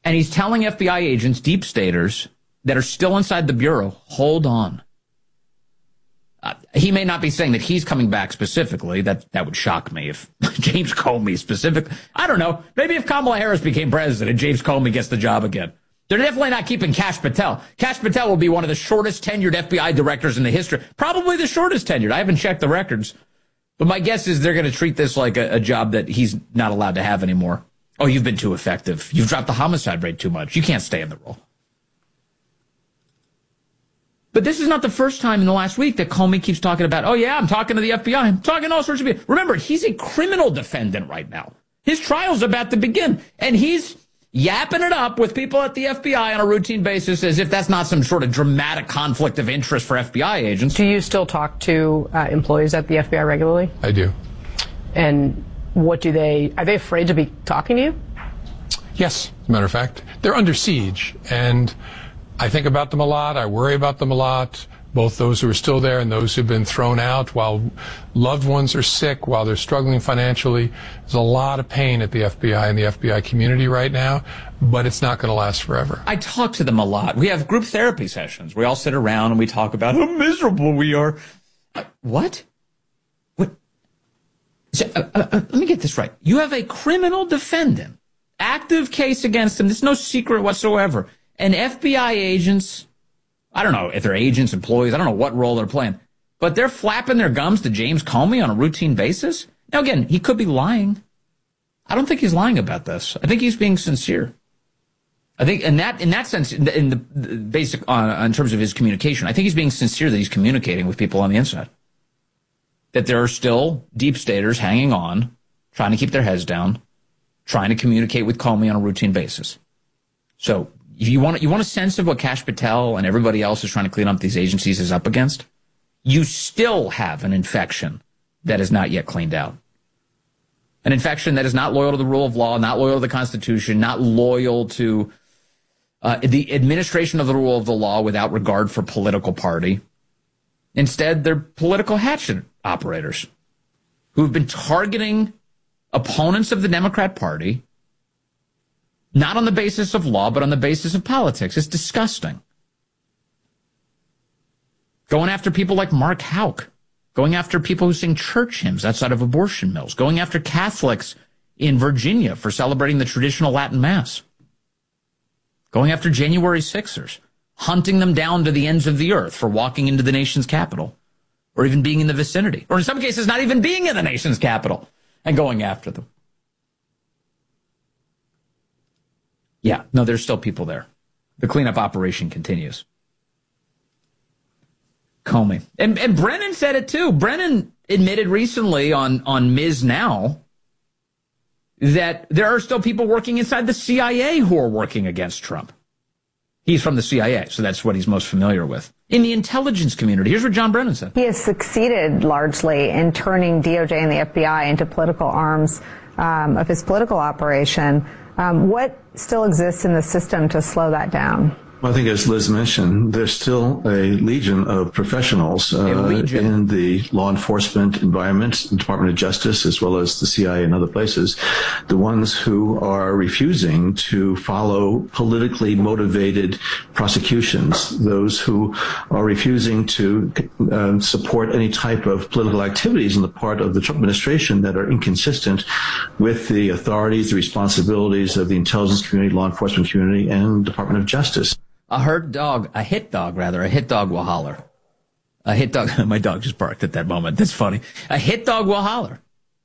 And he's telling FBI agents, deep staters, that are still inside the Bureau, hold on. He may not be saying that he's coming back specifically. That would shock me if James Comey specific. I don't know. Maybe if Kamala Harris became president, James Comey gets the job again. They're definitely not keeping Kash Patel. Kash Patel will be one of the shortest tenured FBI directors in the history. Probably the shortest tenured. I haven't checked the records. But my guess is they're going to treat this like a job that he's not allowed to have anymore. Oh, you've been too effective. You've dropped the homicide rate too much. You can't stay in the role. But this is not the first time in the last week that Comey keeps talking about, oh, yeah, I'm talking to the FBI. I'm talking to all sorts of people. Remember, he's a criminal defendant right now. His trial's about to begin. And he's yapping it up with people at the FBI on a routine basis as if that's not some sort of dramatic conflict of interest for FBI agents. Do you still talk to employees at the FBI regularly? I do. And are they afraid to be talking to you? Yes, as a matter of fact. They're under siege, and I think about them a lot. I worry about them a lot, both those who are still there and those who've been thrown out while loved ones are sick, while they're struggling financially. There's a lot of pain at the FBI and the FBI community right now, but it's not going to last forever. I talk to them a lot. We have group therapy sessions. We all sit around and we talk about how miserable we are. What? So, let me get this right. You have a criminal defendant, active case against him. There's no secret whatsoever. And FBI agents, I don't know if they're agents, employees, I don't know what role they're playing, but they're flapping their gums to James Comey on a routine basis. Now, again, he could be lying. I don't think he's lying about this. I think he's being sincere. I think in that sense, in the basic, in terms of his communication, I think he's being sincere that he's communicating with people on the inside. That there are still deep staters hanging on, trying to keep their heads down, trying to communicate with Comey on a routine basis. So if you want a sense of what Kash Patel and everybody else is trying to clean up these agencies is up against, you still have an infection that is not yet cleaned out. An infection that is not loyal to the rule of law, not loyal to the Constitution, not loyal to the administration of the rule of the law without regard for political party. Instead, they're political hatchet operators who've been targeting opponents of the Democrat Party, not on the basis of law, but on the basis of politics. It's disgusting. Going after people like Mark Houck, going after people who sing church hymns outside of abortion mills, going after Catholics in Virginia for celebrating the traditional Latin Mass, going after January 6ers, hunting them down to the ends of the earth for walking into the nation's capital, or even being in the vicinity, or in some cases not even being in the nation's capital, and going after them. Yeah, no, there's still people there. The cleanup operation continues. Comey. And Brennan said it too. Brennan admitted recently on Ms. Now that there are still people working inside the CIA who are working against Trump. He's from the CIA, so that's what he's most familiar with. In the intelligence community, here's what John Brennan said. He has succeeded largely in turning DOJ and the FBI into political arms of his political operation. What still exists in the system to slow that down? Well, I think, as Liz mentioned, there's still a legion of professionals in the law enforcement environment, the Department of Justice, as well as the CIA and other places, the ones who are refusing to follow politically motivated prosecutions, those who are refusing to support any type of political activities on the part of the Trump administration that are inconsistent with the authorities, the responsibilities of the intelligence community, law enforcement community, and Department of Justice. A hit dog will holler. A hit dog, my dog just barked at that moment. That's funny. A hit dog will holler.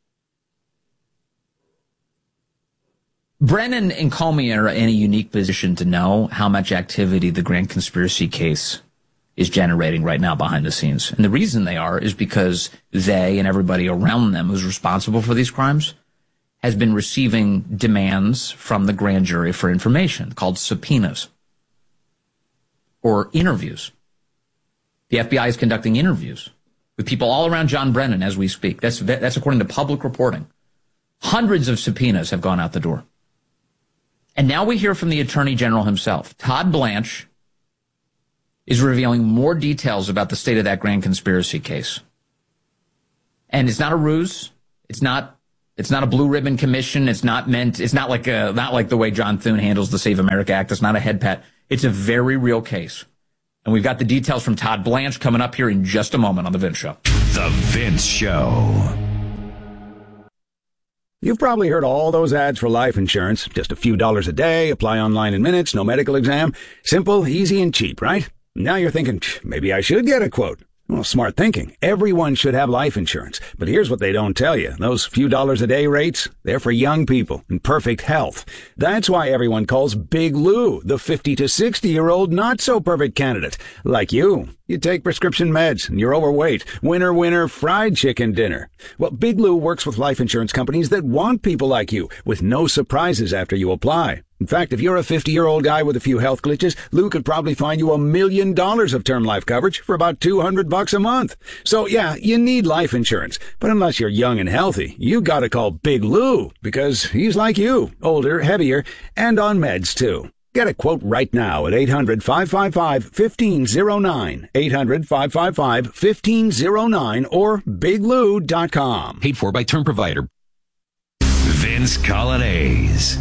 Brennan and Comey are in a unique position to know how much activity the grand conspiracy case is generating right now behind the scenes. And the reason they are is because they and everybody around them who's responsible for these crimes has been receiving demands from the grand jury for information called subpoenas. Or interviews. The FBI is conducting interviews with people all around John Brennan as we speak. That's according to public reporting. Hundreds of subpoenas have gone out the door. And now we hear from the Attorney General himself. Todd Blanche is revealing more details about the state of that grand conspiracy case. And it's not a ruse. It's not It's not a blue ribbon commission. It's not like the way John Thune handles the Save America Act. It's not a head pat. It's a very real case. And we've got the details from Todd Blanche coming up here in just a moment on The Vince Show. The Vince Show. You've probably heard all those ads for life insurance. Just a few dollars a day, apply online in minutes, no medical exam. Simple, easy, and cheap, right? Now you're thinking, maybe I should get a quote. Well, smart thinking. Everyone should have life insurance. But here's what they don't tell you. Those few dollars a day rates, they're for young people in perfect health. That's why everyone calls Big Lou the 50 to 60-year-old not-so-perfect candidate. Like you. You take prescription meds and you're overweight. Winner, winner, fried chicken dinner. Well, Big Lou works with life insurance companies that want people like you, with no surprises after you apply. In fact, if you're a 50-year-old guy with a few health glitches, Lou could probably find you $1 million of term life coverage for about $200 a month. So yeah, you need life insurance. But unless you're young and healthy, you gotta call Big Lou, because he's like you, older, heavier, and on meds too. Get a quote right now at 800-555-1509, 800-555-1509, or biglou.com. Paid for by term provider. Vince Colonnese.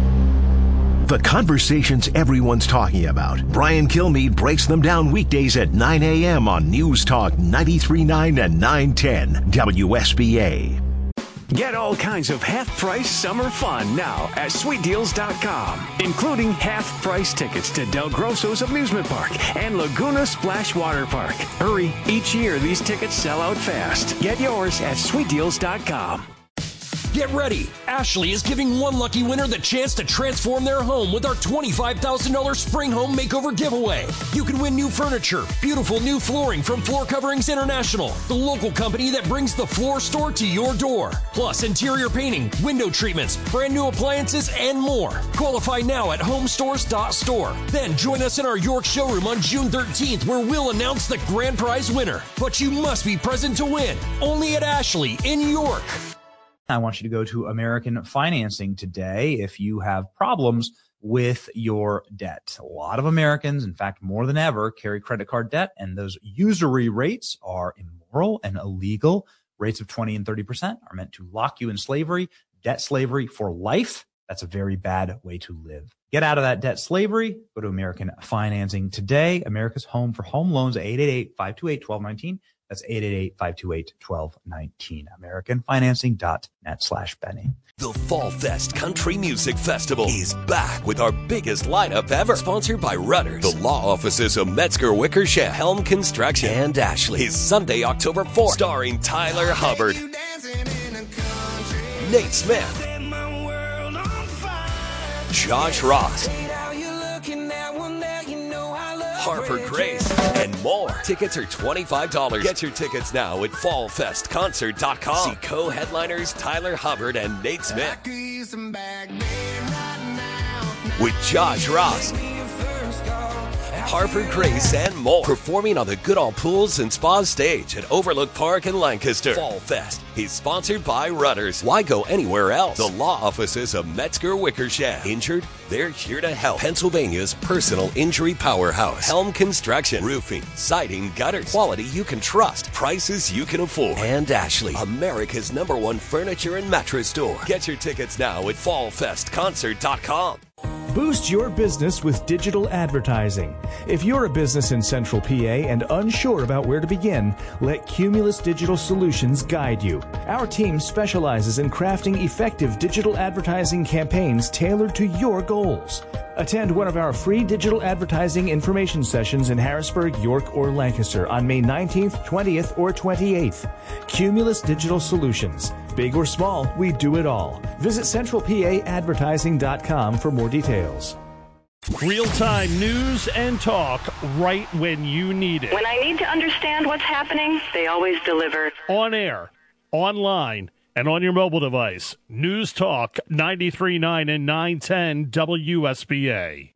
The conversations everyone's talking about. Brian Kilmeade breaks them down weekdays at 9 a.m. on News Talk 93.9 and 910 WSBA. Get all kinds of half-price summer fun now at SweetDeals.com, including half-price tickets to Del Grosso's Amusement Park and Laguna Splash Water Park. Hurry, each year these tickets sell out fast. Get yours at SweetDeals.com. Get ready! Ashley is giving one lucky winner the chance to transform their home with our $25,000 Spring Home Makeover giveaway. You can win new furniture, beautiful new flooring from Floor Coverings International, the local company that brings the floor store to your door. Plus interior painting, window treatments, brand new appliances, and more. Qualify now at homestores.store. Then join us in our York showroom on June 13th, where we'll announce the grand prize winner. But you must be present to win. Only at Ashley in York. I want you to go to American Financing today if you have problems with your debt. A lot of Americans, in fact, more than ever, carry credit card debt, and those usury rates are immoral and illegal. Rates of 20 and 30% are meant to lock you in slavery, debt slavery for life. That's a very bad way to live. Get out of that debt slavery. Go to American Financing today. America's home for home loans at 888-528-1219. That's 888-528-1219. AmericanFinancing.net/Benny. The Fall Fest Country Music Festival is back with our biggest lineup ever. Sponsored by Rudders, the law offices of Metzger Wickersham, Helm Construction, and Ashley. Is Sunday, October 4th. Starring Tyler Hubbard, Nate Smith, Josh Ross, Harper Grace, and more. Tickets are $25. Get your tickets now at fallfestconcert.com. See co-headliners Tyler Hubbard and Nate Smith. With Josh Ross, Harper Grace, and more. Performing on the Goodall Pools and Spa stage at Overlook Park in Lancaster. Fall Fest is sponsored by Rudders. Why go anywhere else? The law offices of Metzger Wickersham. Injured? They're here to help. Pennsylvania's personal injury powerhouse. Helm Construction. Roofing, siding, gutters. Quality you can trust. Prices you can afford. And Ashley, America's #1 furniture and mattress store. Get your tickets now at fallfestconcert.com. Boost your business with digital advertising. If you're a business in Central PA and unsure about where to begin, let Cumulus Digital Solutions guide you. Our team specializes in crafting effective digital advertising campaigns tailored to your goals. Attend one of our free digital advertising information sessions in Harrisburg, York, or Lancaster on May 19th, 20th, or 28th. Cumulus Digital Solutions. Big or small, we do it all. Visit centralpaadvertising.com for more details. Real-time news and talk right when you need it. When I need to understand what's happening, they always deliver. On air, online, and on your mobile device. News Talk 93.9 and 910 WSBA.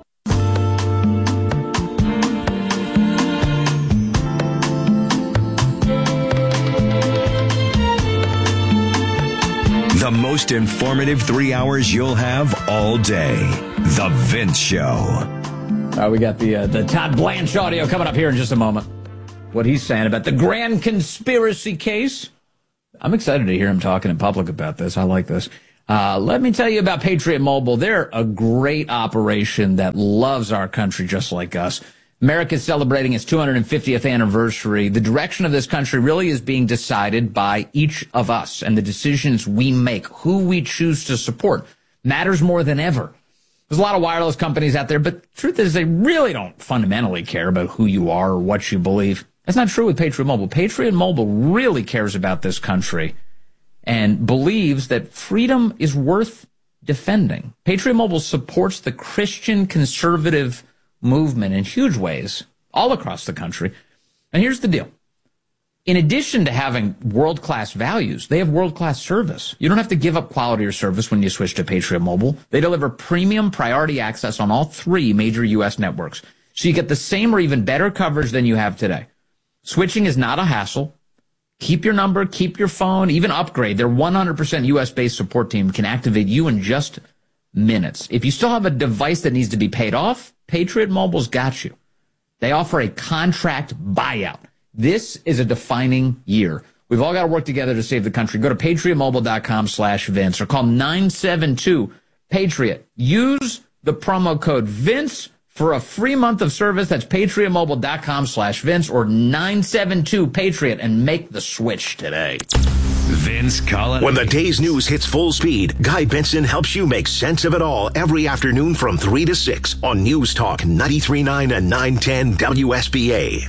The most informative 3 hours you'll have all day. The Vince Show. We got the Todd Blanche audio coming up here in just a moment. What he's saying about the grand conspiracy case. I'm excited to hear him talking in public about this. I like this. Let me tell you about Patriot Mobile. They're a great operation that loves our country just like us. America's celebrating its 250th anniversary. The direction of this country really is being decided by each of us, and the decisions we make, who we choose to support, matters more than ever. There's a lot of wireless companies out there, but the truth is they really don't fundamentally care about who you are or what you believe. That's not true with Patriot Mobile. Patriot Mobile really cares about this country and believes that freedom is worth defending. Patriot Mobile supports the Christian conservative movement in huge ways all across the country. And here's the deal. In addition to having world-class values, they have world-class service. You don't have to give up quality or service when you switch to Patriot Mobile. They deliver premium priority access on all 3 major U.S. networks, so you get the same or even better coverage than you have today. Switching is not a hassle. Keep your number, keep your phone, even upgrade. Their 100% U.S.-based support team can activate you in just minutes. If you still have a device that needs to be paid off, Patriot Mobile's got you. They offer a contract buyout. This is a defining year. We've all got to work together to save the country. Go to patriotmobile.com/Vince or call 972-PATRIOT. Use the promo code Vince for a free month of service. That's patriotmobile.com/Vince or 972-PATRIOT and make the switch today. Vince Collins. When the day's news hits full speed, Guy Benson helps you make sense of it all every afternoon from 3 to 6 on News Talk 93.9 and 910 WSBA.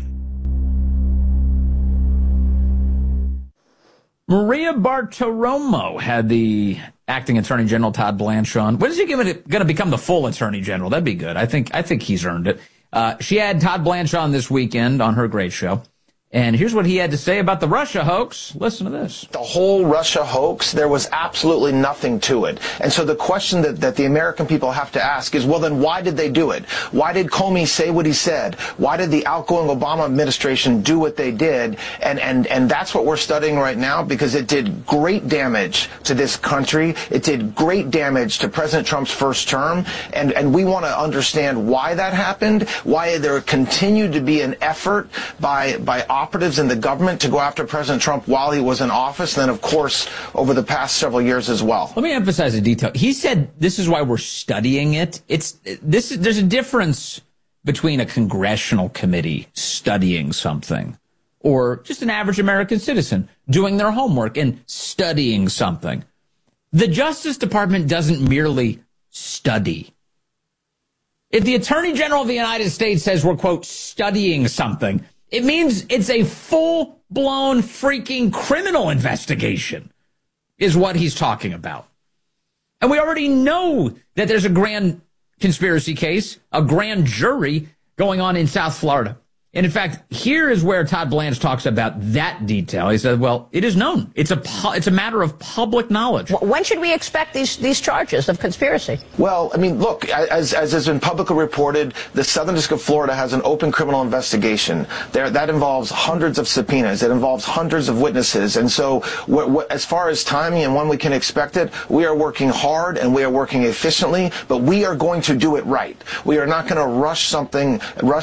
Maria Bartiromo had the acting Attorney General Todd Blanche on. When is he going to become the full Attorney General? That'd be good. I think he's earned it. She had Todd Blanche on this weekend on her great show. And here's what he had to say about the Russia hoax. Listen to this. The whole Russia hoax, there was absolutely nothing to it. And so the question that the American people have to ask is, well, then why did they do it? Why did Comey say what he said? Why did the outgoing Obama administration do what they did? And that's what we're studying right now, because it did great damage to this country. It did great damage to President Trump's first term. And we want to understand why that happened, why there continued to be an effort by operatives in the government to go after President Trump while he was in office, and then, of course, over the past several years as well. Let me emphasize a detail. He said this is why we're studying it. There's a difference between a congressional committee studying something or just an average American citizen doing their homework and studying something. The Justice Department doesn't merely study. If the Attorney General of the United States says we're, quote, studying something, it means it's a full-blown freaking criminal investigation is what he's talking about. And we already know that there's a grand conspiracy case, a grand jury going on in South Florida. And in fact, here is where Todd Blanche talks about that detail. He said, well, it is known. It's a matter of public knowledge. When should we expect these charges of conspiracy? Well, I mean, look, as has been publicly reported, the Southern District of Florida has an open criminal investigation. That involves hundreds of subpoenas. It involves hundreds of witnesses. And so as far as timing and when we can expect it, we are working hard and we are working efficiently, but we are going to do it right. We are not going to rush something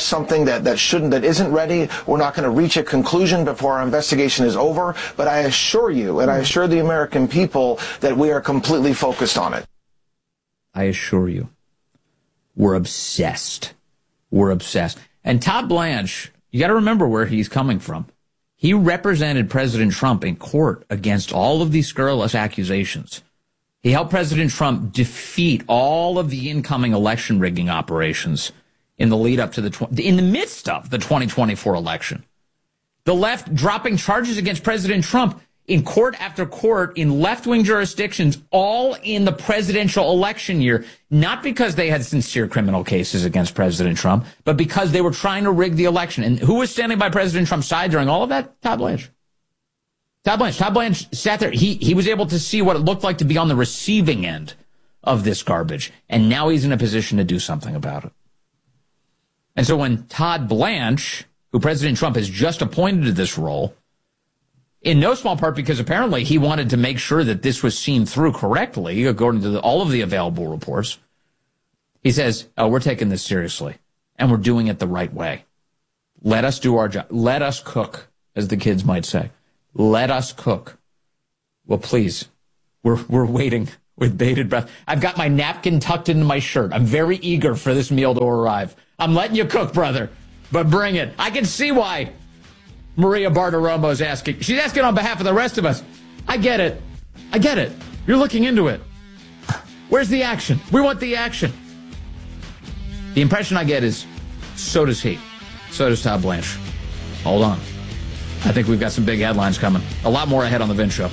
that isn't ready. We're not going to reach a conclusion before our investigation is over. But I assure you, and I assure the American people, that we are completely focused on it. I assure you, we're obsessed. We're obsessed. And Todd Blanche, you got to remember where he's coming from. He represented President Trump in court against all of these scurrilous accusations. He helped President Trump defeat all of the incoming election rigging operations in the lead up to in the midst of the 2024 election. The left dropping charges against President Trump in court after court in left-wing jurisdictions, all in the presidential election year, not because they had sincere criminal cases against President Trump, but because they were trying to rig the election. And who was standing by President Trump's side during all of that? Todd Blanche. Todd Blanche sat there. He was able to see what it looked like to be on the receiving end of this garbage. And now he's in a position to do something about it. And so when Todd Blanche, who President Trump has just appointed to this role, in no small part because apparently he wanted to make sure that this was seen through correctly, according to all of the available reports, he says, oh, we're taking this seriously, and we're doing it the right way. Let us do our job. Let us cook, as the kids might say. Let us cook. Well, please. We're waiting with bated breath. I've got my napkin tucked into my shirt. I'm very eager for this meal to arrive. I'm letting you cook, brother, but bring it. I can see why Maria Bartiromo is asking. She's asking on behalf of the rest of us. I get it. You're looking into it. Where's the action? We want the action. The impression I get is, so does he. So does Todd Blanche. Hold on. I think we've got some big headlines coming. A lot more ahead on the Vince Show.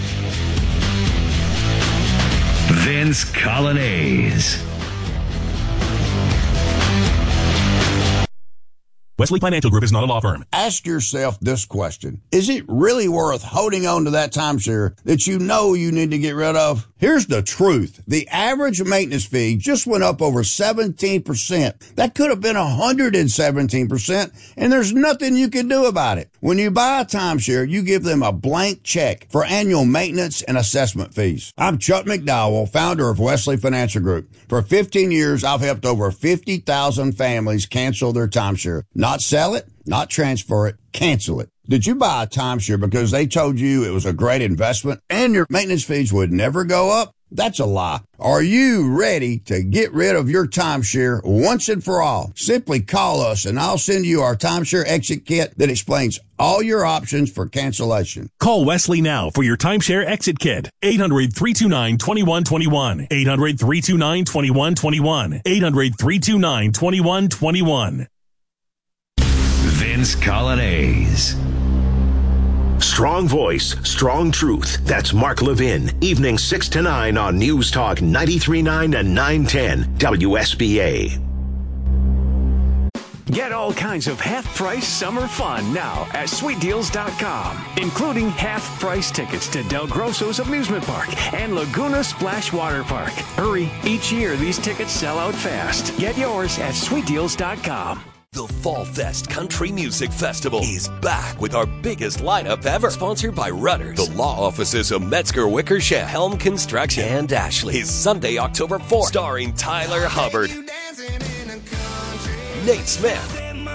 Vince Coglianese. Wesley Financial Group is not a law firm. Ask yourself this question. Is it really worth holding on to that timeshare that you know you need to get rid of? Here's the truth. The average maintenance fee just went up over 17%. That could have been 117%, and there's nothing you can do about it. When you buy a timeshare, you give them a blank check for annual maintenance and assessment fees. I'm Chuck McDowell, founder of Wesley Financial Group. For 15 years, I've helped over 50,000 families cancel their timeshare. Not sell it, not transfer it, cancel it. Did you buy a timeshare because they told you it was a great investment and your maintenance fees would never go up? That's a lie. Are you ready to get rid of your timeshare once and for all? Simply call us and I'll send you our timeshare exit kit that explains all your options for cancellation. Call Wesley now for your timeshare exit kit. 800-329-2121. 800-329-2121. 800-329-2121. Vince Coglianese. Strong voice, strong truth. That's Mark Levin. Evening 6 to 9 on News Talk 93.9 and 910 WSBA. Get all kinds of half-price summer fun now at SweetDeals.com, including half-price tickets to Del Grosso's Amusement Park and Laguna Splash Water Park. Hurry, each year these tickets sell out fast. Get yours at SweetDeals.com. The Fall Fest Country Music Festival is back with our biggest lineup ever. Sponsored by Rudders, the law offices of Metzger Wickersham, Helm Construction, and Ashley. Is Sunday, October 4th, starring Tyler Hubbard, Nate Smith,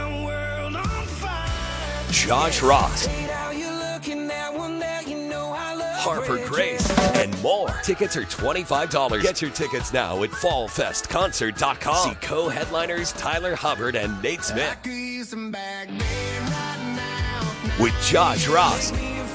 Josh Ross, Harper Grace, and more. Tickets are $25. Get your tickets now at fallfestconcert.com. See co-headliners Tyler Hubbard and Nate Smith. With Josh Ross,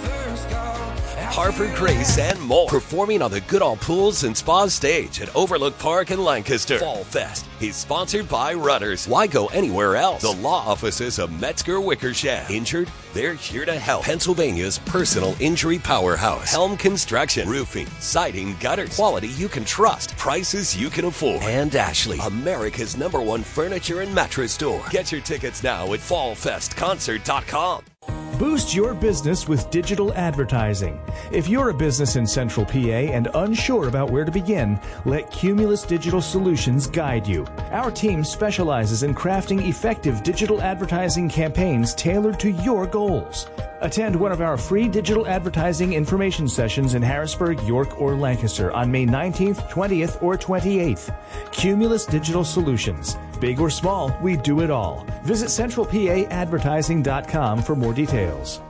Harper Grace, and more. Performing on the Goodall Pools and Spas stage at Overlook Park in Lancaster. Fall Fest is sponsored by Rudders. Why go anywhere else? The law offices of Metzger Wickersham. Injured? They're here to help. Pennsylvania's personal injury powerhouse. Helm Construction. Roofing, siding, gutters. Quality you can trust. Prices you can afford. And Ashley, America's #1 furniture and mattress store. Get your tickets now at fallfestconcert.com. Boost your business with digital advertising. If you're a business in Central PA and unsure about where to begin, let Cumulus Digital Solutions guide you. Our team specializes in crafting effective digital advertising campaigns tailored to your goals. Attend one of our free digital advertising information sessions in Harrisburg, York, or Lancaster on May 19th, 20th, or 28th. Cumulus Digital Solutions. Big or small, we do it all. Visit centralpaadvertising.com for more details.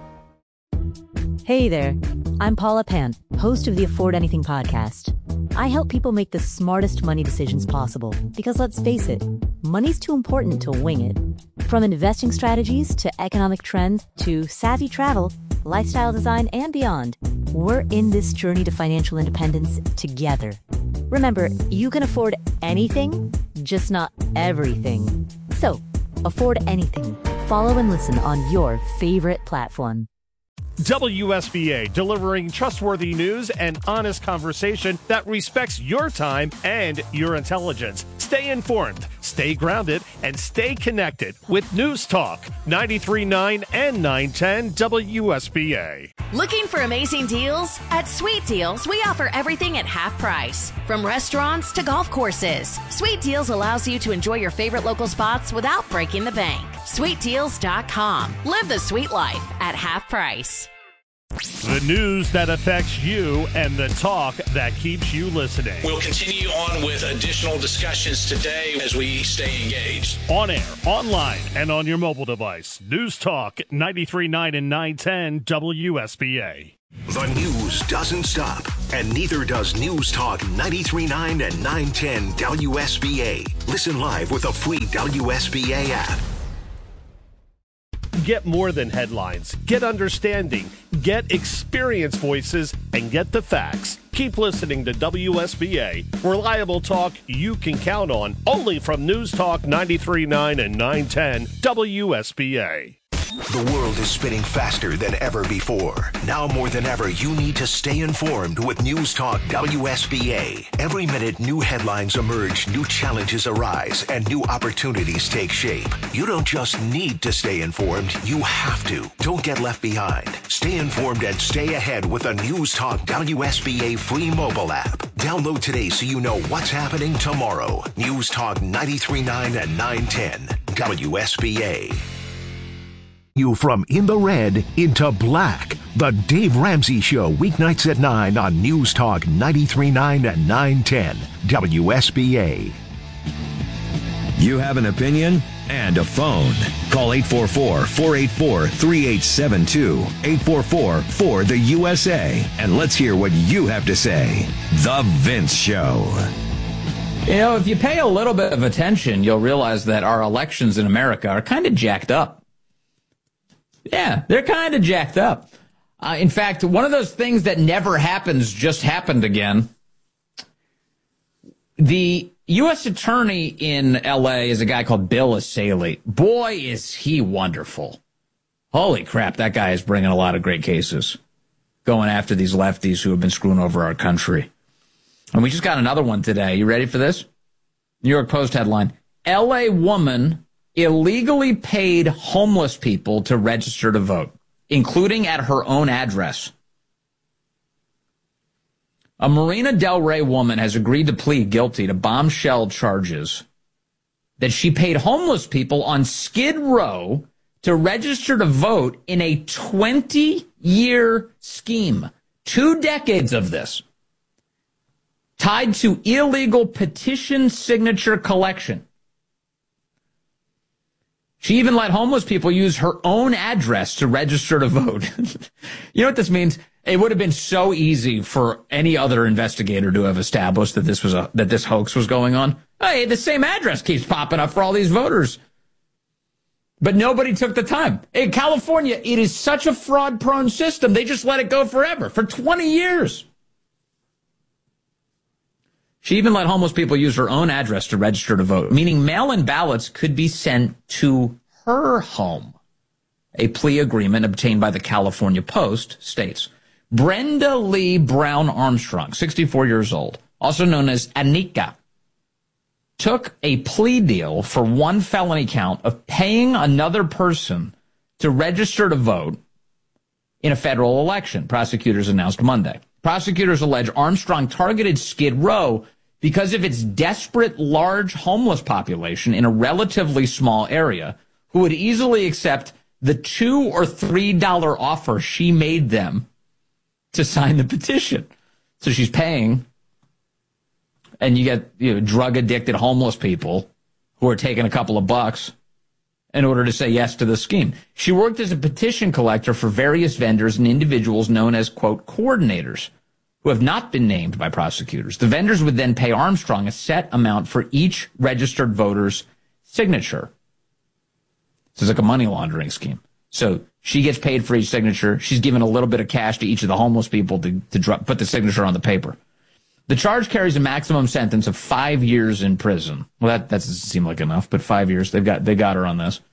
Hey there, I'm Paula Pant, host of the Afford Anything podcast. I help people make the smartest money decisions possible because let's face it, money's too important to wing it. From investing strategies to economic trends to savvy travel, lifestyle design, and beyond, we're in this journey to financial independence together. Remember, you can afford anything, just not everything. So, afford anything. Follow and listen on your favorite platform. WSBA, delivering trustworthy news and honest conversation that respects your time and your intelligence. Stay informed, stay grounded, and stay connected with News Talk 93.9 and 910 WSBA. Looking for amazing deals? At Sweet Deals, we offer everything at half price. From restaurants to golf courses, Sweet Deals allows you to enjoy your favorite local spots without breaking the bank. SweetDeals.com. Live the sweet life at half price. The news that affects you and the talk that keeps you listening. We'll continue on with additional discussions today as we stay engaged. On air, online, and on your mobile device. News Talk 93.9 and 910 WSBA. The news doesn't stop, and neither does News Talk 93.9 and 910 WSBA. Listen live with the free WSBA app. Get more than headlines. Get understanding. Get experienced voices and get the facts. Keep listening to WSBA. Reliable talk you can count on. Only from News Talk 93.9 and 910 WSBA. The world is spinning faster than ever before. Now more than ever, you need to stay informed with News Talk WSBA. Every minute, new headlines emerge, new challenges arise, and new opportunities take shape. You don't just need to stay informed, you have to. Don't get left behind. Stay informed and stay ahead with the News Talk WSBA free mobile app. Download today so you know what's happening tomorrow. News Talk 93.9 and 910 WSBA. You from in the red into black. The Dave Ramsey Show, weeknights at 9 on News Talk 93.9 and 910 WSBA. You have an opinion and a phone. Call 844-484-3872. 844-4-THE-USA. And let's hear what you have to say. The Vince Show. You know, if you pay a little bit of attention, you'll realize that our elections in America are kind of jacked up. Yeah, they're kind of jacked up. In fact, one of those things that never happens just happened again. The U.S. attorney in L.A. is a guy called Bill Essayli. Boy, is he wonderful. Holy crap, that guy is bringing a lot of great cases, going after these lefties who have been screwing over our country. And we just got another one today. You ready for this? New York Post headline, L.A. woman illegally paid homeless people to register to vote, including at her own address. A Marina Del Rey woman has agreed to plead guilty to bombshell charges that she paid homeless people on Skid Row to register to vote in a 20-year scheme. 2 decades of this, tied to illegal petition signature collection. She even let homeless people use her own address to register to vote. You know what this means? It would have been so easy for any other investigator to have established that this hoax was going on. Hey, the same address keeps popping up for all these voters. But nobody took the time. In California, it is such a fraud-prone system, they just let it go forever, for 20 years. She even let homeless people use her own address to register to vote, meaning mail-in ballots could be sent to her home. A plea agreement obtained by the California Post states, Brenda Lee Brown Armstrong, 64 years old, also known as Anika, took a plea deal for one felony count of paying another person to register to vote in a federal election, prosecutors announced Monday. Prosecutors allege Armstrong targeted Skid Row because of its desperate large homeless population in a relatively small area who would easily accept the $2 or $3 offer she made them to sign the petition. So she's paying, and you get drug-addicted homeless people who are taking a couple of bucks in order to say yes to the scheme. She worked as a petition collector for various vendors and individuals known as, quote, coordinators, who have not been named by prosecutors. The vendors would then pay Armstrong a set amount for each registered voter's signature. This is like a money laundering scheme. So she gets paid for each signature. She's given a little bit of cash to each of the homeless people to put the signature on the paper. The charge carries a maximum sentence of 5 years in prison. Well, that doesn't seem like enough, but 5 years. They got her on this.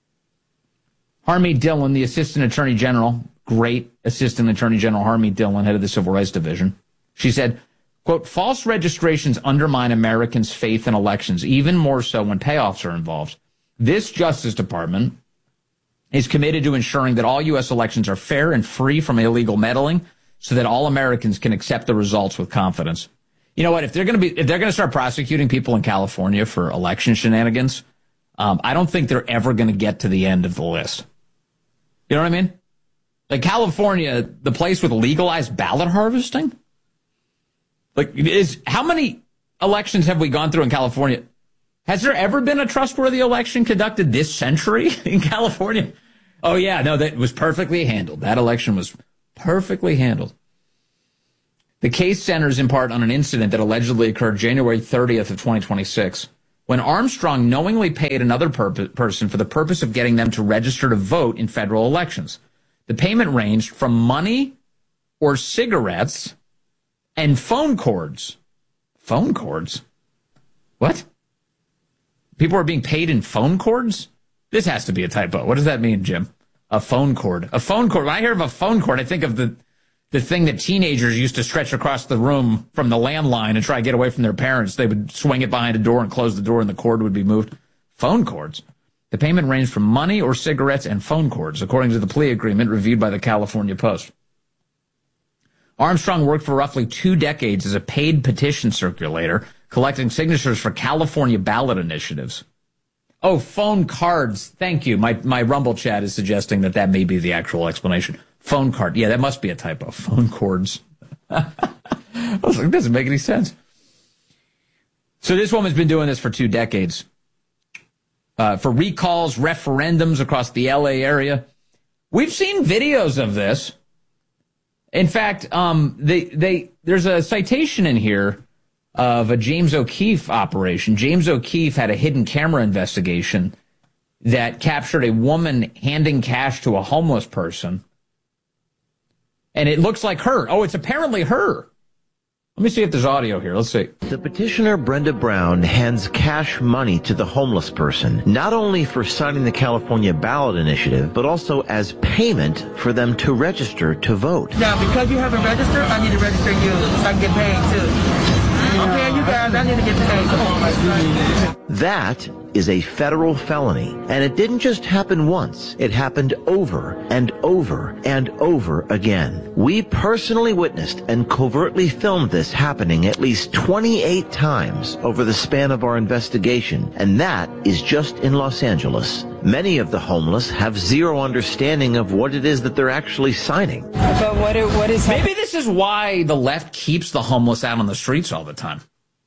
Harmeet Dillon, the Assistant Attorney General, great Assistant Attorney General Harmeet Dillon, head of the Civil Rights Division. She said, quote, false registrations undermine Americans' faith in elections, even more so when payoffs are involved. This Justice Department is committed to ensuring that all U.S. elections are fair and free from illegal meddling so that all Americans can accept the results with confidence. You know what? If they're going to start prosecuting people in California for election shenanigans, I don't think they're ever going to get to the end of the list. You know what I mean? Like California, the place with legalized ballot harvesting? Like, how many elections have we gone through in California? Has there ever been a trustworthy election conducted this century in California? Oh, yeah, no, that was perfectly handled. That election was Perfectly handled. The case centers in part on an incident that allegedly occurred January 30th of 2026, when Armstrong knowingly paid another person for the purpose of getting them to register to vote in federal elections. The payment ranged from money or cigarettes and phone cords. Phone cords? What? People are being paid in phone cords? This has to be a typo. What does that mean, Jim? A phone cord. A phone cord. When I hear of a phone cord, I think of the thing that teenagers used to stretch across the room from the landline and try to get away from their parents. They would swing it behind a door and close the door, and the cord would be moved. Phone cords. The payment ranged from money or cigarettes and phone cords, according to the plea agreement reviewed by the California Post. Armstrong worked for roughly 2 decades as a paid petition circulator, collecting signatures for California ballot initiatives. Oh, phone cards. Thank you. My Rumble chat is suggesting that may be the actual explanation. Phone card. Yeah, that must be a typo. Phone cords. I was like, it doesn't make any sense. So this woman's been doing this for 2 decades. For recalls, referendums across the LA area. We've seen videos of this. In fact, there's a citation in here of a James O'Keefe operation. James O'Keefe had a hidden camera investigation that captured a woman handing cash to a homeless person. And it looks like her. Oh, it's apparently her. Let me see if there's audio here. Let's see. The petitioner, Brenda Brown, hands cash money to the homeless person, not only for signing the California ballot initiative, but also as payment for them to register to vote. Now, because you haven't registered, I need to register you so I can get paid, too. Okay, you guys, I need to get paid. That is a federal felony, and it didn't just happen once. It happened over and over and over again. We personally witnessed and covertly filmed this happening at least 28 times over the span of our investigation, and that is just in Los Angeles. Many of the homeless have zero understanding of what it is that they're actually signing. But what is maybe this is why the left keeps the homeless out on the streets all the time.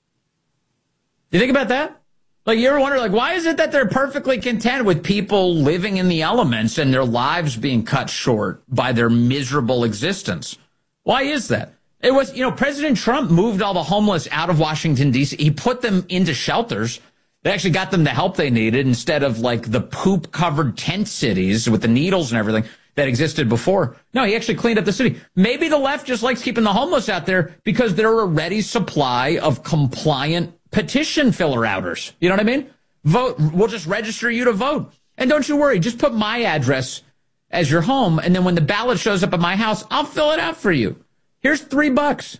You think about that? Like, you ever wonder, like, why is it that they're perfectly content with people living in the elements and their lives being cut short by their miserable existence? Why is that? It was, President Trump moved all the homeless out of Washington, D.C. He put them into shelters. They actually got them the help they needed instead of, like, the poop-covered tent cities with the needles and everything that existed before. No, he actually cleaned up the city. Maybe the left just likes keeping the homeless out there because they're a ready supply of compliant petition filler outers. You know what I mean? Vote. We'll just register you to vote. And don't you worry. Just put my address as your home. And then when the ballot shows up at my house, I'll fill it out for you. Here's $3.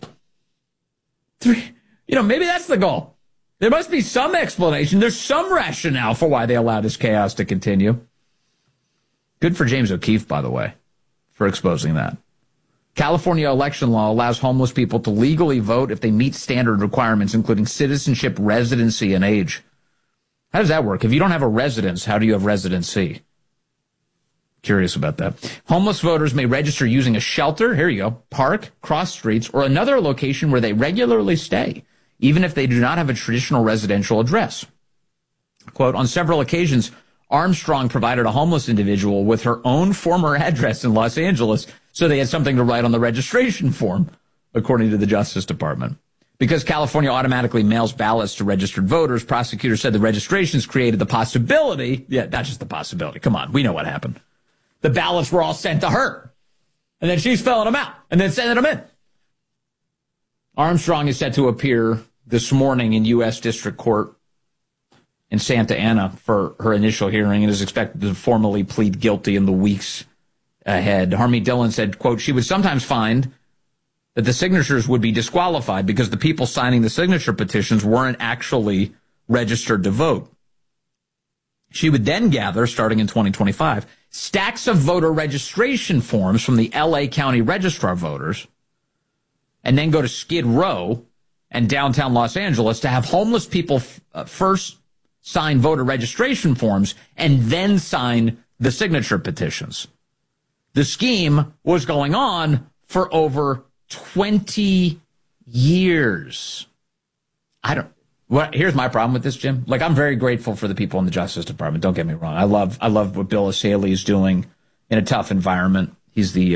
Maybe that's the goal. There must be some explanation. There's some rationale for why they allow this chaos to continue. Good for James O'Keefe, by the way, for exposing that. California election law allows homeless people to legally vote if they meet standard requirements, including citizenship, residency, and age. How does that work? If you don't have a residence, how do you have residency? Curious about that. Homeless voters may register using a shelter, here you go, park, cross streets, or another location where they regularly stay, even if they do not have a traditional residential address. Quote, on several occasions, Armstrong provided a homeless individual with her own former address in Los Angeles so they had something to write on the registration form, according to the Justice Department. Because California automatically mails ballots to registered voters, prosecutors said the registrations created the possibility, not just the possibility, come on, we know what happened. The ballots were all sent to her, and then she's filling them out, and then sending them in. Armstrong is set to appear this morning in U.S. District Court in Santa Ana for her initial hearing and is expected to formally plead guilty in the weeks ahead. Harmeet Dillon said, quote, she would sometimes find that the signatures would be disqualified because the people signing the signature petitions weren't actually registered to vote. She would then gather, starting in 2025, stacks of voter registration forms from the L.A. County Registrar voters and then go to Skid Row and downtown Los Angeles to have homeless people first sign voter registration forms and then sign the signature petitions. The scheme was going on for over 20 years. Here's my problem with this, Jim. Like, I'm very grateful for the people in the Justice Department. Don't get me wrong. I love what Bill O'Saley is doing in a tough environment. He's the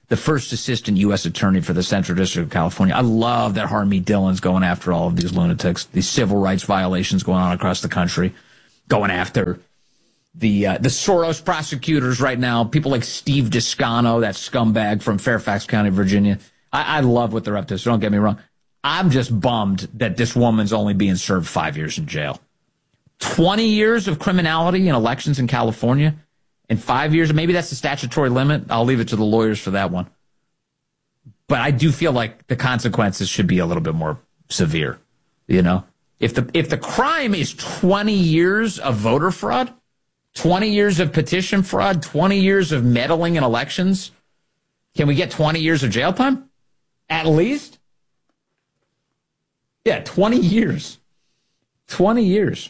the first assistant U.S. attorney for the Central District of California. I love that Harmeet Dillon's going after all of these lunatics, these civil rights violations going on across the country, going after the Soros prosecutors right now, people like Steve Descano, that scumbag from Fairfax County, Virginia. I love what they're up to, so don't get me wrong. I'm just bummed that this woman's only being served 5 years in jail. 20 years of criminality in elections in California in 5 years. Maybe that's the statutory limit. I'll leave it to the lawyers for that one. But I do feel like the consequences should be a little bit more severe. You know, if the crime is 20 years of voter fraud, 20 years of petition fraud, 20 years of meddling in elections, can we get 20 years of jail time? At least? Yeah, 20 years. 20 years.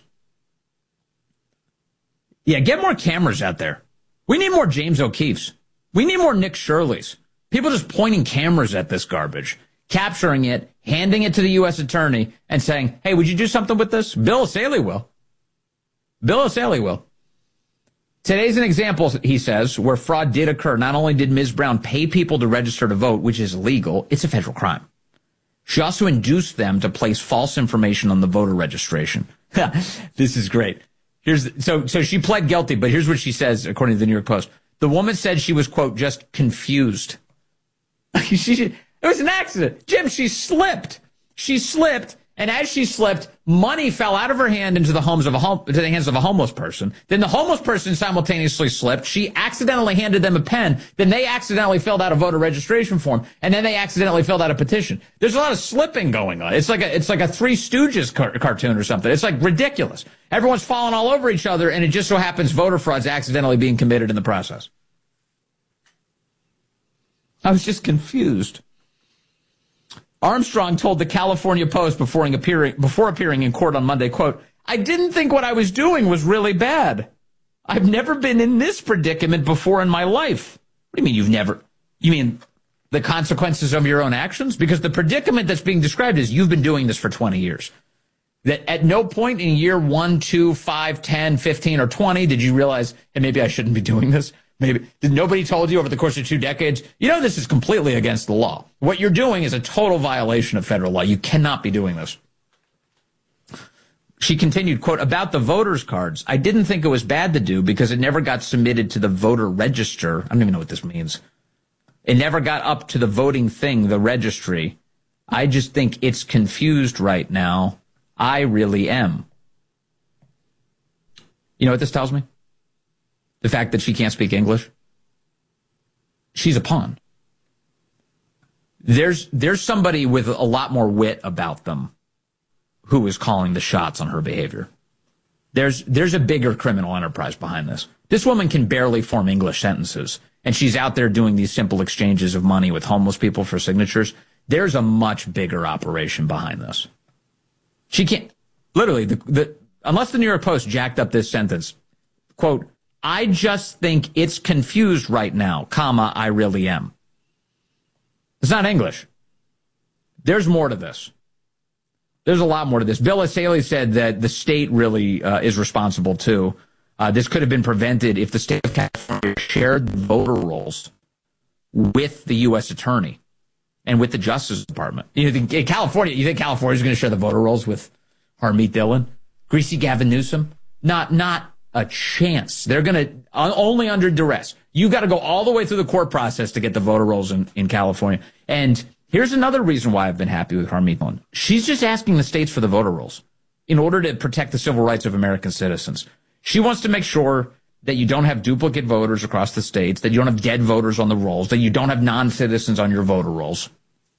Yeah, get more cameras out there. We need more James O'Keefes. We need more Nick Shirleys. People just pointing cameras at this garbage, capturing it, handing it to the U.S. attorney, and saying, hey, would you do something with this? Bill O'Saley will. Bill O'Saley will. Today's an example, he says, where fraud did occur. Not only did Ms. Brown pay people to register to vote, which is legal, it's a federal crime. She also induced them to place false information on the voter registration. This is great. So she pled guilty, but here's what she says, according to the New York Post. The woman said she was, quote, just confused. It was an accident. Jim, she slipped. She slipped, and as she slipped, money fell out of her hand into the hands of a homeless person. Then the homeless person simultaneously slipped. She accidentally handed them a pen. Then they accidentally filled out a voter registration form, and then they accidentally filled out a petition. There's a lot of slipping going on. It's like a Three Stooges cartoon or something. It's like ridiculous. Everyone's falling all over each other, and it just so happens voter fraud's accidentally being committed in the process. I was just confused. Armstrong told the California Post before appearing in court on Monday, quote, I didn't think what I was doing was really bad. I've never been in this predicament before in my life. What do you mean you've never? You mean the consequences of your own actions? Because the predicament that's being described is you've been doing this for 20 years. That at no point in year 1, 2, 5, 10, 15, or 20 did you realize, hey, maybe I shouldn't be doing this? Maybe nobody told you over the course of 2 decades, you know, this is completely against the law. What you're doing is a total violation of federal law. You cannot be doing this. She continued, quote, about the voters' cards, I didn't think it was bad to do because it never got submitted to the voter register. I don't even know what this means. It never got up to the voting thing, the registry. I just think it's confused right now. I really am. You know what this tells me? The fact that she can't speak English. She's a pawn. There's somebody with a lot more wit about them who is calling the shots on her behavior. There's a bigger criminal enterprise behind this. This woman can barely form English sentences, and she's out there doing these simple exchanges of money with homeless people for signatures. There's a much bigger operation behind this. She can't, literally, unless the New York Post jacked up this sentence, quote, I just think it's confused right now, comma, I really am. It's not English. There's more to this. There's a lot more to this. Bill O'Saley said that the state really is responsible, too. This could have been prevented if the state of California shared the voter rolls with the U.S. attorney and with the Justice Department. You think California's going to share the voter rolls with Harmeet Dillon? Greasy Gavin Newsom? Not a chance. They're going to, only under duress. You got to go all the way through the court process to get the voter rolls in California. And here's another reason why I've been happy with Harmeet Dillon. She's just asking the states for the voter rolls in order to protect the civil rights of American citizens. She wants to make sure that you don't have duplicate voters across the states, that you don't have dead voters on the rolls, that you don't have non-citizens on your voter rolls.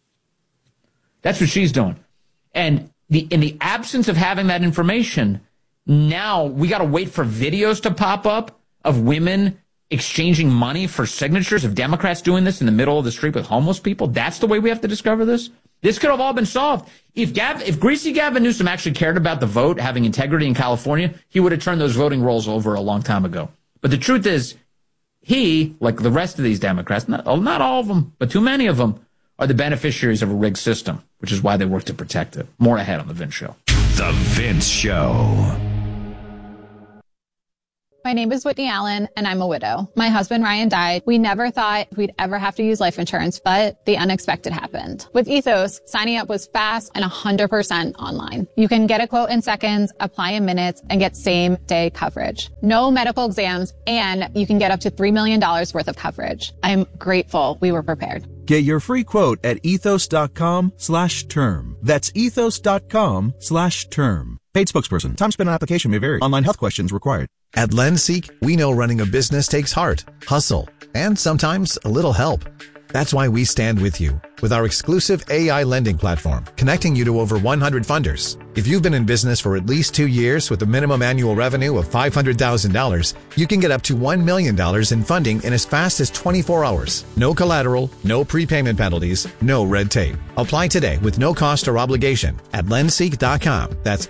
That's what she's doing. And in the absence of having that information, now we got to wait for videos to pop up of women exchanging money for signatures, of Democrats doing this in the middle of the street with homeless people. That's the way we have to discover this. This could have all been solved. If Greasy Gavin Newsom actually cared about the vote having integrity in California, he would have turned those voting rolls over a long time ago. But the truth is, he, like the rest of these Democrats, not all of them, but too many of them, are the beneficiaries of a rigged system, which is why they work to protect it. More ahead on The Vince Show. The Vince Show. My name is Whitney Allen, and I'm a widow. My husband, Ryan, died. We never thought we'd ever have to use life insurance, but the unexpected happened. With Ethos, signing up was fast and 100% online. You can get a quote in seconds, apply in minutes, and get same-day coverage. No medical exams, and you can get up to $3 million worth of coverage. I'm grateful we were prepared. Get your free quote at ethos.com/term. That's ethos.com/term. Paid spokesperson. Time spent on application may vary. Online health questions required. At LendSeek, we know running a business takes heart, hustle, and sometimes a little help. That's why we stand with you with our exclusive AI lending platform, connecting you to over 100 funders. If you've been in business for at least 2 years with a minimum annual revenue of $500,000, you can get up to $1 million in funding in as fast as 24 hours. No collateral, no prepayment penalties, no red tape. Apply today with no cost or obligation at lendseek.com. That's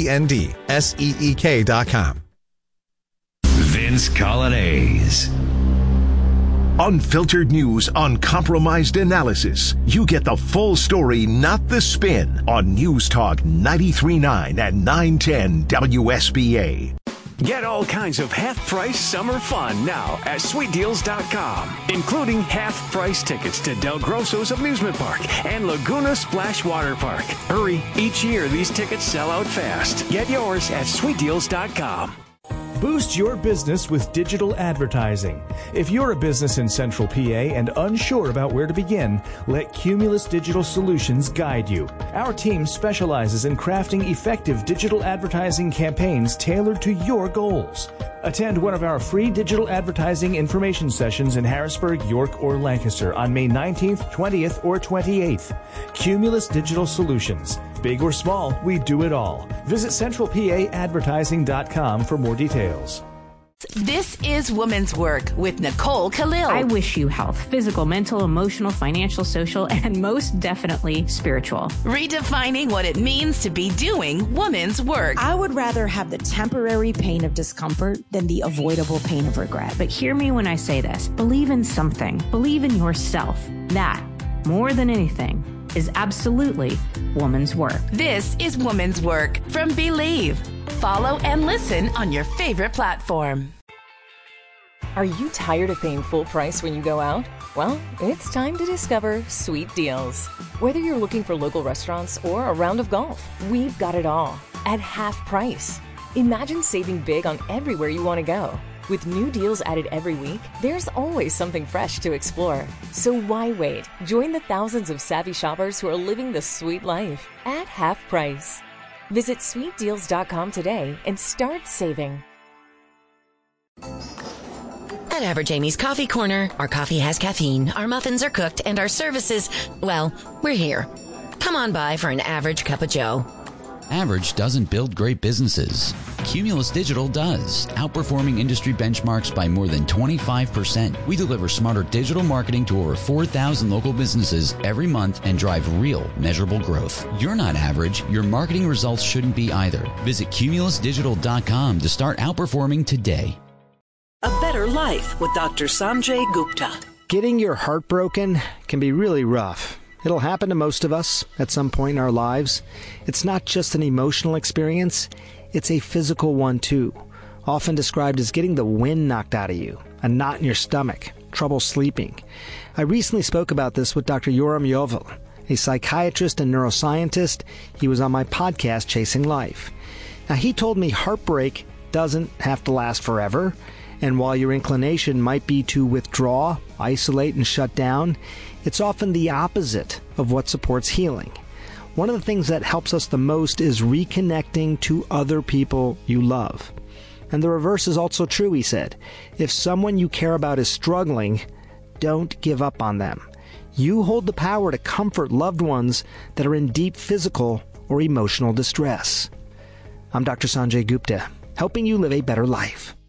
LENDSEEK.com. Vince Colonnese. Unfiltered news, uncompromised analysis. You get the full story, not the spin, on News Talk 93.9 and 910 WSBA. Get all kinds of half-price summer fun now at SweetDeals.com, including half-price tickets to Del Grosso's Amusement Park and Laguna Splash Water Park. Hurry, each year these tickets sell out fast. Get yours at SweetDeals.com. Boost your business with digital advertising. If you're a business in Central PA and unsure about where to begin, let Cumulus Digital Solutions guide you. Our team specializes in crafting effective digital advertising campaigns tailored to your goals. Attend one of our free digital advertising information sessions in Harrisburg, York, or Lancaster on May 19th, 20th, or 28th. Cumulus Digital Solutions. Big or small, we do it all. Visit centralpaadvertising.com for more details. This is Woman's Work with Nicole Khalil. I wish you health, physical, mental, emotional, financial, social, and most definitely spiritual. Redefining what it means to be doing woman's work. I would rather have the temporary pain of discomfort than the avoidable pain of regret. But hear me when I say this. Believe in something. Believe in yourself. That, more than anything, is absolutely woman's work. This is Woman's Work from Believe. Follow and listen on your favorite platform. Are you tired of paying full price when you go out? Well, it's time to discover Sweet Deals. Whether you're looking for local restaurants or a round of golf, we've got it all at half price. Imagine saving big on everywhere you want to go. With new deals added every week, there's always something fresh to explore. So why wait? Join the thousands of savvy shoppers who are living the sweet life at half price. Visit sweetdeals.com today and start saving. At Average Amy's Coffee Corner, our coffee has caffeine, our muffins are cooked, and our services, well, we're here. Come on by for an average cup of joe. Average doesn't build great businesses. Cumulus Digital does, outperforming industry benchmarks by more than 25%. We deliver smarter digital marketing to over 4,000 local businesses every month and drive real, measurable growth. You're not average. Your marketing results shouldn't be either. Visit cumulusdigital.com to start outperforming today. A Better Life with Dr. Sanjay Gupta. Getting your heart broken can be really rough. It'll happen to most of us at some point in our lives. It's not just an emotional experience, it's a physical one too, often described as getting the wind knocked out of you, a knot in your stomach, trouble sleeping. I recently spoke about this with Dr. Yoram Yovel, a psychiatrist and neuroscientist. He was on my podcast, Chasing Life. Now, he told me heartbreak doesn't have to last forever, and while your inclination might be to withdraw, isolate, and shut down, it's often the opposite of what supports healing. One of the things that helps us the most is reconnecting to other people you love. And the reverse is also true, he said. If someone you care about is struggling, don't give up on them. You hold the power to comfort loved ones that are in deep physical or emotional distress. I'm Dr. Sanjay Gupta, helping you live a better life.